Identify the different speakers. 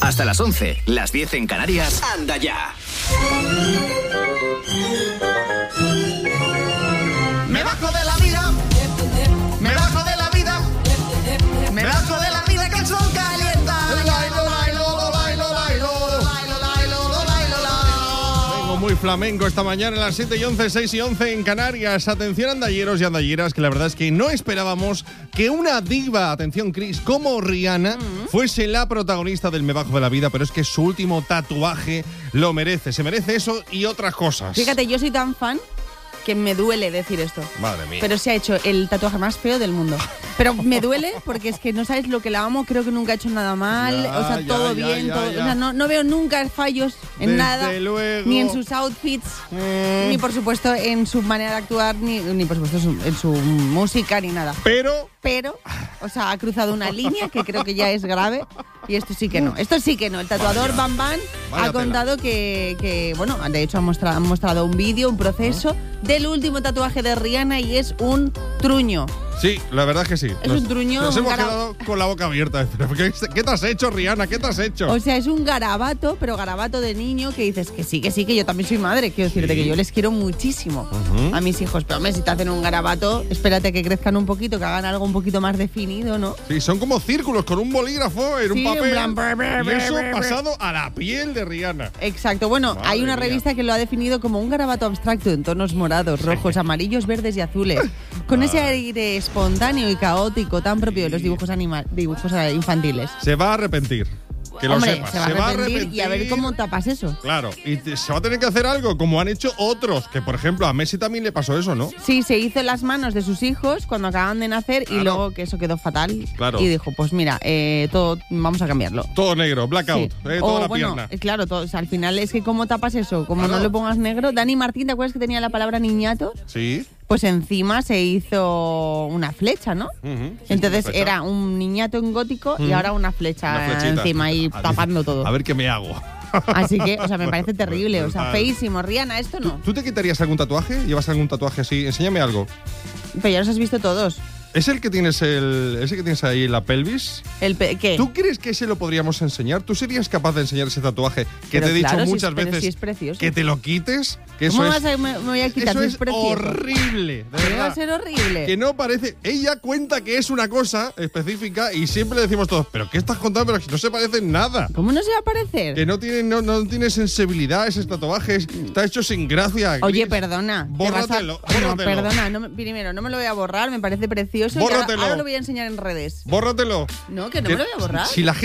Speaker 1: Hasta las 11, las 10 en Canarias. ¡Anda ya!
Speaker 2: Me bajo de la vida. Me bajo de la vida. Me bajo de la vida que el sol calienta.
Speaker 3: Vengo muy flamenco esta mañana a las 7:11, 6:11 en Canarias. Atención andalleros y andalleras, que la verdad es que no esperábamos que una diva, atención Chris, como Rihanna, fuese la protagonista del Me bajo de la vida, pero es que su último tatuaje lo merece. Se merece eso y otras cosas.
Speaker 4: Fíjate, yo soy tan fan que me duele decir esto.
Speaker 3: Madre mía.
Speaker 4: Pero se ha hecho el tatuaje más feo del mundo. Pero me duele porque es que no sabes lo que la amo. Creo que nunca ha hecho nada mal. Todo bien. Todo. O sea, no veo nunca fallos en
Speaker 3: Desde
Speaker 4: nada.
Speaker 3: luego.
Speaker 4: Ni en sus outfits, ni por supuesto en su manera de actuar, ni por supuesto en su música, ni nada.
Speaker 3: Pero,
Speaker 4: o sea, ha cruzado una línea que creo que ya es grave. Y esto sí que no. El tatuador Bam Bam ha contado que, bueno, de hecho han mostrado un vídeo, un proceso del último tatuaje de Rihanna y es un truño.
Speaker 3: sí, la verdad es que sí.
Speaker 4: Es un truño.
Speaker 3: Nos hemos quedado con la boca abierta. ¿Qué te has hecho, Rihanna? ¿Qué te has hecho?
Speaker 4: O sea, es un garabato, pero garabato de niño que dices que sí, que yo también soy madre. Quiero decirte que yo les quiero muchísimo a mis hijos. Pero hombre, si te hacen un garabato, espérate que crezcan un poquito, que hagan algo un poquito más definido, ¿no?
Speaker 3: Sí, son como círculos con un bolígrafo en un papel.
Speaker 4: En plan,
Speaker 3: y eso pasado a la piel de Rihanna.
Speaker 4: Exacto. Bueno,
Speaker 3: Madre
Speaker 4: hay una
Speaker 3: mía.
Speaker 4: revista que lo ha definido como un garabato abstracto en tonos morados, rojos, amarillos, verdes y azules. Con ese aire espontáneo y caótico tan propio de los dibujos infantiles.
Speaker 3: Se va a arrepentir. Que lo
Speaker 4: Hombre,
Speaker 3: sepas.
Speaker 4: se va a arrepentir y a ver cómo tapas eso.
Speaker 3: Claro, y se va a tener que hacer algo como han hecho otros, que por ejemplo a Messi también le pasó eso, ¿no?
Speaker 4: Sí, se hizo en las manos de sus hijos cuando acaban de nacer y luego que eso quedó fatal.
Speaker 3: Claro.
Speaker 4: Y dijo, pues mira, todo vamos a cambiarlo.
Speaker 3: Todo negro, blackout,
Speaker 4: Sí.
Speaker 3: toda la
Speaker 4: bueno,
Speaker 3: pierna.
Speaker 4: claro, o sea, al final es que cómo tapas eso, como
Speaker 3: Claro.
Speaker 4: no le pongas negro. Dani Martín, ¿te acuerdas que tenía la palabra niñato?
Speaker 3: Sí.
Speaker 4: Pues encima se hizo una flecha, ¿no?
Speaker 3: Sí,
Speaker 4: Entonces
Speaker 3: una flecha.
Speaker 4: era un niñato en gótico y ahora una flecha
Speaker 3: Una flechita.
Speaker 4: encima y tapando todo.
Speaker 3: A ver qué me hago.
Speaker 4: Así que, o sea, me parece terrible, o sea,
Speaker 3: Brutal.
Speaker 4: feísimo. Rihanna, esto no.
Speaker 3: ¿Tú te quitarías algún tatuaje? ¿Llevas algún tatuaje así? Enséñame algo.
Speaker 4: Pero ya los has visto todos.
Speaker 3: ¿Es el que tienes ese que tienes ahí en la pelvis?
Speaker 4: ¿Qué?
Speaker 3: ¿Tú crees que ese lo podríamos enseñar? ¿Tú serías capaz de enseñar ese tatuaje que
Speaker 4: Pero
Speaker 3: te he dicho
Speaker 4: claro,
Speaker 3: muchas
Speaker 4: pero
Speaker 3: veces
Speaker 4: si es precioso.
Speaker 3: que te lo quites? Que
Speaker 4: ¿Cómo
Speaker 3: eso
Speaker 4: me voy a quitar?
Speaker 3: eso
Speaker 4: Si
Speaker 3: es
Speaker 4: precioso.
Speaker 3: horrible, de
Speaker 4: ¿Qué va
Speaker 3: verdad.
Speaker 4: a ser horrible?
Speaker 3: Que no parece. Ella cuenta que es una cosa específica y siempre le decimos todos, ¿pero qué estás contando? Pero que no se parece en nada.
Speaker 4: ¿Cómo no se va a parecer?
Speaker 3: Que no tiene sensibilidad ese tatuaje, está hecho sin gracia.
Speaker 4: Oye,
Speaker 3: Chris.
Speaker 4: perdona.
Speaker 3: Bórratelo,
Speaker 4: No,
Speaker 3: bórratelo.
Speaker 4: perdona. Primero, no me lo voy a borrar, me parece precioso. Y
Speaker 3: Bórratelo.
Speaker 4: ahora lo voy a enseñar en redes.
Speaker 3: Bórratelo.
Speaker 4: No, que no me lo voy a borrar.
Speaker 3: Si la